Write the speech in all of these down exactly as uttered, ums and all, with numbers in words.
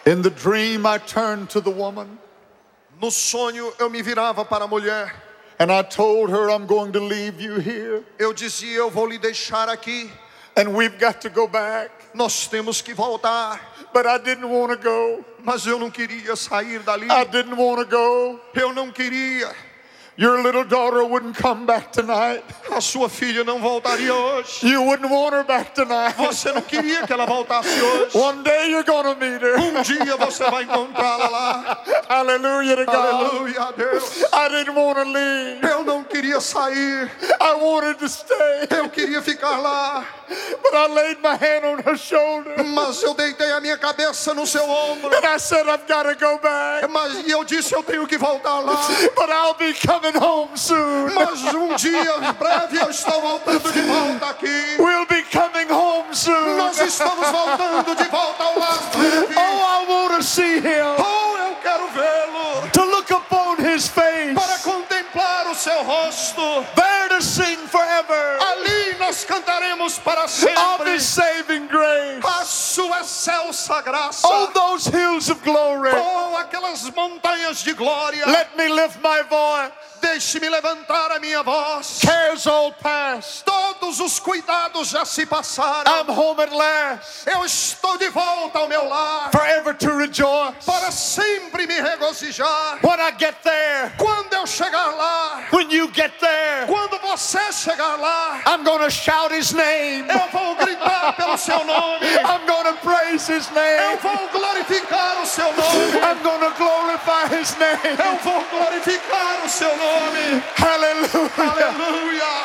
In the dream, I turned to the woman. No sonho eu me virava para a mulher. And I told her, I'm going to leave you here. Eu dizia, eu vou lhe deixar aqui. And we've got to go back. Nós temos que voltar. But I didn't want to go. Mas eu não queria sair dali. I didn't want to go. Eu não queria. Your little daughter wouldn't come back tonight. A sua filha não voltaria hoje. You wouldn't want her back tonight. Você não queria que ela voltasse hoje. One day you're going to meet her. Um dia você vai encontrá-la lá. Hallelujah to God. Aleluia a Deus. I didn't want to leave. Eu não queria sair. I wanted to stay. Eu queria ficar lá. But I laid my hand on her shoulder. Mas eu deitei a minha cabeça no seu ombro. And I said, I've got to go back. Mas e eu disse, eu tenho que voltar lá. But I'll be coming home soon. Mas um dia em breve eu estou voltando de volta aqui. We'll be coming home soon. Nós estamos voltando de volta ao lar breve. Oh, I want to see him. Oh, eu quero vê-lo. To look upon his face. Para contemplar o seu rosto. There to sing forever. Ali nós cantaremos para Of sempre. his saving grace. A sua excelsa graça. Oh, those hills of glory. Oh, aquelas montanhas de glória. Let me lift my voice. Deixe-me levantar a minha voz. Cares all past. Todos os cuidados já se passaram. I'm home at last. Eu estou de volta ao meu lar. Forever to rejoice. Para sempre me regozijar. When I get there. Quando eu chegar lá. When you get there. Quando você chegar lá. I'm going to shout his name. Eu vou gritar pelo seu nome. I'm going to praise his Eu name. vou glorificar o seu nome. I'm going to glorify his name. Eu vou glorificar o seu nome. Hallelujah. Aleluia.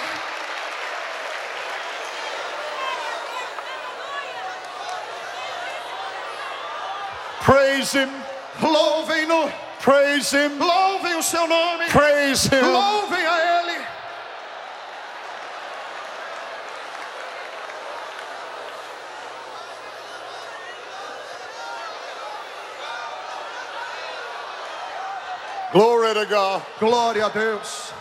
Praise him. Louvem-no. Praise him. Louvem o seu nome. Praise him. Louvem a ele. Glory to God. Glória a Deus.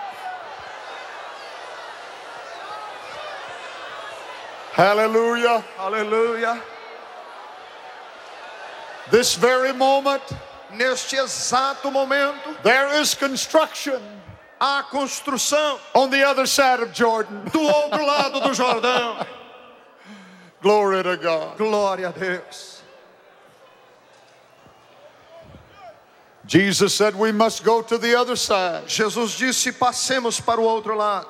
Hallelujah. Aleluia. This very moment, Neste exato momento, there is construction há construção on the other side of Jordan. do outro lado do Jordão. Glory to God. Glória a Deus. Jesus said we must go to the other side. Jesus disse, passemos para o outro lado.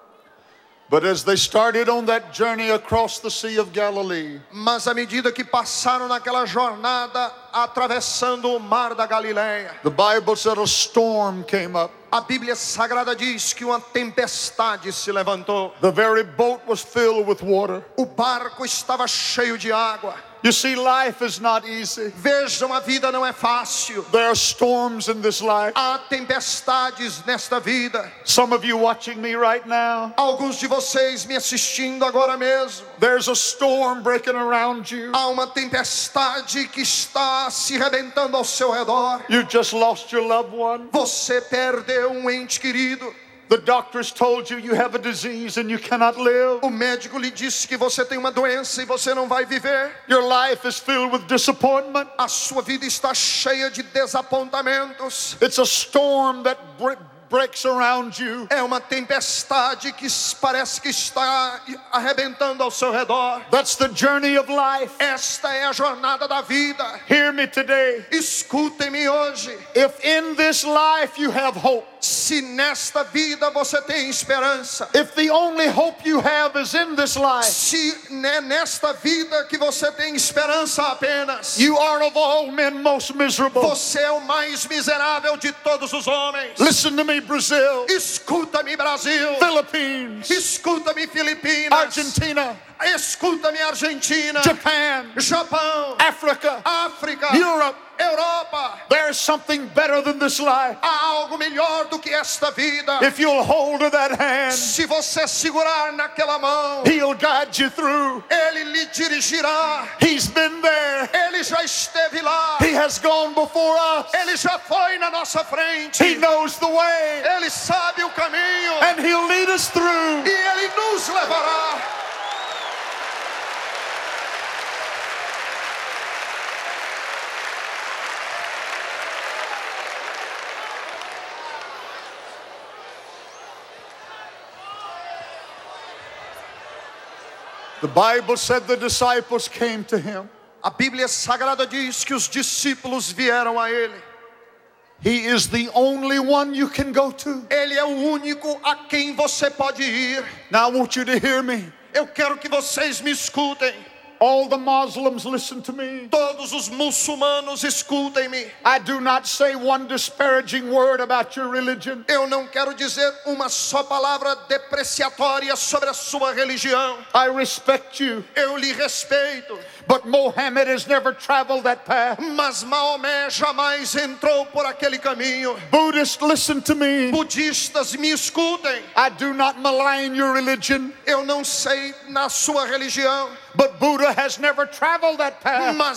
But as they started on that journey across the Sea of Galilee, Mas à medida que passaram naquela jornada, atravessando o mar da Galileia, the Bible said a storm came up. a Bíblia Sagrada diz que uma tempestade se levantou. The very boat was filled with water. O barco estava cheio de água. You see, life is not easy. Vejam, a vida não é fácil. There are storms in this life. Há tempestades nesta vida. Some of you watching me right now, Alguns de vocês me assistindo agora mesmo. there's a storm breaking around you. Há uma tempestade que está se rebentando ao seu redor. You just lost your loved one. Você perdeu um ente querido. The doctors told you you have a disease and you cannot live. O médico lhe disse que você tem uma doença e você não vai viver. Your life is filled with disappointment. A sua vida está cheia de desapontamentos. It's a storm that bre- breaks around you. É uma tempestade que parece que está arrebentando ao seu redor. That's the journey of life. Esta é a jornada da vida. Hear me today. Escutem-me hoje. If in this life you have hope, Se nesta vida você tem esperança, if the only hope you have is in this life, se é nesta vida que você tem esperança apenas, you are of all men most miserable. você é o mais miserável de todos os homens. Listen to me, Brazil, Escuta-me, Brasil. Philippines, Escuta-me, Filipinas. Argentina, Escuta-me, Argentina. Japan, Japão. Africa, África. Europe. Europa. There's something better than this life. Há algo melhor do que esta vida. If you'll hold to that hand, Se você segurar naquela mão, He'll guide you through. Ele lhe dirigirá. He's been there. Ele já esteve lá. He has gone before us. Ele já foi na nossa frente. He knows the way. Ele sabe o caminho. And He'll lead us through. E Ele nos levará. The Bible said the disciples came to him. A Bíblia Sagrada diz que os discípulos vieram a ele. He is the only one you can go to. Ele é o único a quem você pode ir. Now I want you to hear me. Eu quero que vocês me escutem. All the Muslims listen to me. Todos os muçulmanos escutem-me. I do not say one disparaging word about your religion. Eu não quero dizer uma só palavra depreciatória sobre a sua religião. I respect you. Eu lhe respeito. But Mohammed has never traveled that path. Mas Maomé jamais entrou por aquele caminho. Buddhists, listen to me. Budistas, me escutem. I do not malign your religion. Eu não sei na sua religião. But Buddha has never traveled that path. Mas